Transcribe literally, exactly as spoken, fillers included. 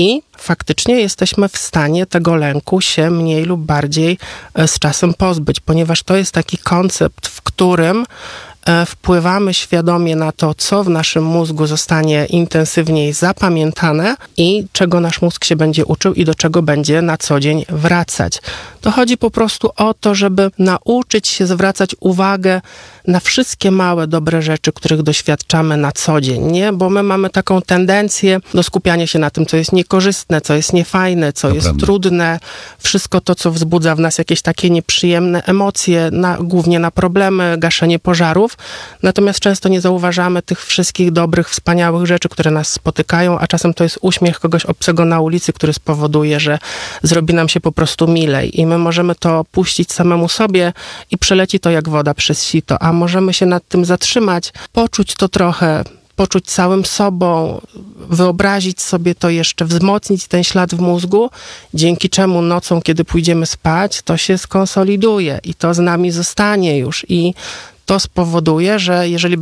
I faktycznie jesteśmy w stanie tego lęku się mniej lub bardziej z czasem pozbyć, ponieważ to jest taki koncept, w którym wpływamy świadomie na to, co w naszym mózgu zostanie intensywniej zapamiętane i czego nasz mózg się będzie uczył i do czego będzie na co dzień wracać. To chodzi po prostu o to, żeby nauczyć się zwracać uwagę na wszystkie małe, dobre rzeczy, których doświadczamy na co dzień, nie? Bo my mamy taką tendencję do skupiania się na tym, co jest niekorzystne, co jest niefajne, co To jest prawda. trudne. Wszystko to, co wzbudza w nas jakieś takie nieprzyjemne emocje, na, głównie na problemy, gaszenie pożarów. Natomiast często nie zauważamy tych wszystkich dobrych, wspaniałych rzeczy, które nas spotykają, a czasem to jest uśmiech kogoś obcego na ulicy, który spowoduje, że zrobi nam się po prostu milej. I my możemy to puścić samemu sobie i przeleci to jak woda przez sito, a możemy się nad tym zatrzymać, poczuć to trochę, poczuć całym sobą, wyobrazić sobie to jeszcze, wzmocnić ten ślad w mózgu, dzięki czemu nocą, kiedy pójdziemy spać, to się skonsoliduje i to z nami zostanie już. I to spowoduje, że jeżeli